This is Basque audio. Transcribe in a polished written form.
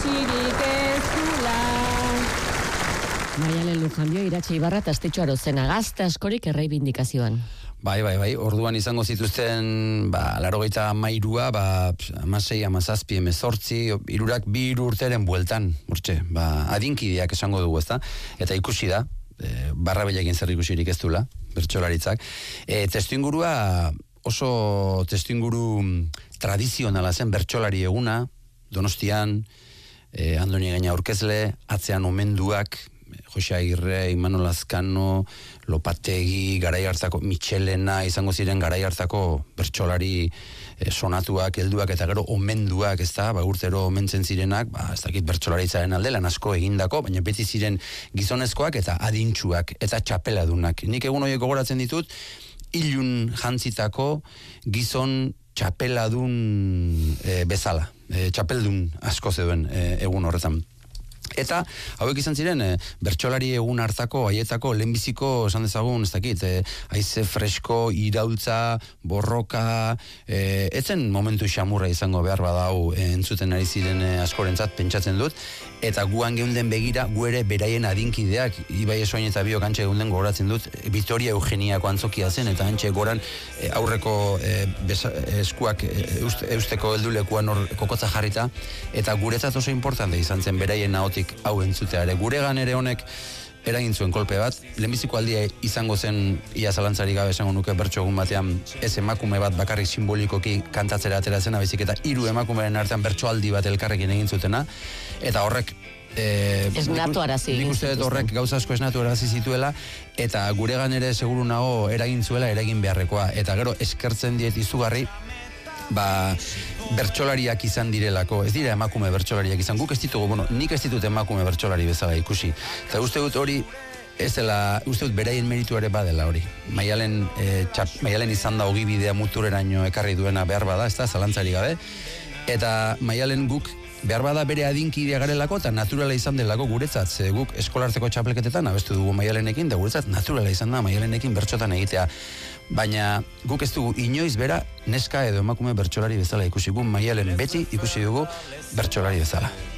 ikusirik ez dula. Maialen Lujanbio, Iratxe Ibarra eta Astetxo Arozena, gazte askorik erreibindikazioan. Bai, orduan izango zituzten, 83a, 16, 17, 18, irurak 2 urteren bueltan, adinkideak esango dugu, ezta? Eta ikusi da, barrabelekin zer ikusirik ez dula, bertsolaritzak. Testuingurua oso testuinguru tradizionala zen bertsolari eguna, Donostian, Andoni Gaina aurkezle, atzean omenduak, Jose Agirre, Imanol Azkano, Lopategi, garai hartako Michelena, izango ziren garai hartako bertsolari sonatuak, helduak eta gero omenduak, ezta, urtero omentzen zirenak, ez dakit bertsolaritzaren alde lan asko egindako, baina beti ziren gizonezkoak eta adintsuak eta txapeladunak. Nik egun horiek gogoratzen ditut, ilun jantzitako gizon txapeladun bezala, txapeldun asko zeuden egun horretan. Eta hauek izan ziren bertsolari egun hartako, haietako lehenbiziko esan dezagun, ez dakit, haize fresko, iraultza, borroka, etzen momentu xamurra izango behar badau entzuten ari ziren askorentzat pentsatzen dut, eta guan geunden begira, guere beraien adinkideak, Ibai Esoain eta biok antxe geunden gogoratzen dut, Vitoria Eugeniako antzokia zen, eta antxe goran aurreko eskuak eusteko heldulekuan hor kokotza jarrita, eta guretzat oso importante izan zen beraien ahotik hau entzutea ere. Guregan ere honek eragin zuen kolpe bat, lehenbiziko aldia izango zen, ia zalantzari gabe esango nuke bertso egun batean, ez emakume bat bakarrik simbolikoki kantatzera atera zena, baizik eta 3 emakumeren artean bertsoaldi bat elkarrekin egin zutena, eta horrek esnatuarazi. Nik uste dut horrek gauza asko esnatuarazi zituela, eta guregan ere seguru nago eragin zuela, eragin beharrekoa, eta gero eskertzen diet izugarri, bertsolariak izan direlako, ez dira emakume bertsolariak izan, guk ez ditugu, nik ez ditut emakume bertsolari bezala ikusi, eta uste dut hori, ez dela, uste dut beraien meritu ere badela hori. Maialen izan da ogibidea mutureraino ekarri duena behar bada, ez da, zalantzari gabe, eta Maialen guk behar bada bere adinkidea garelako eta naturala izan delako guretzat, guk eskolarteko txapelketetan abestu dugu Maialenekin, da guretzat naturala izan da Maialenekin bertsotan egitea, baina guk ez dugu inoiz bera neska edo emakume bertsolari bezala ikusi, gu Maialen beti ikusi dugu bertsolari bezala.